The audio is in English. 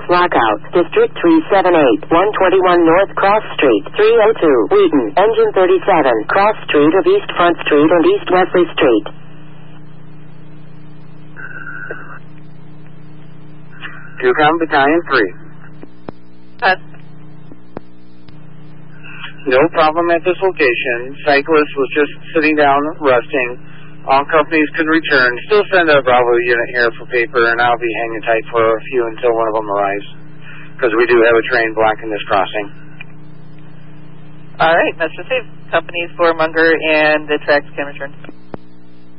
Lockout. District 378, 121 North Cross Street, 302, Wheaton. Engine 37, Cross Street of East Front Street and East Wesley Street. Yukon Battalion 3. No problem at this location. Cyclist was just sitting down, resting. All companies could return. Still send a Bravo unit here for paper, and I'll be hanging tight for a few until one of them arrives, because we do have a train blocking this crossing. All right, Mr. Safe. Companies for Munger and the tracks can return.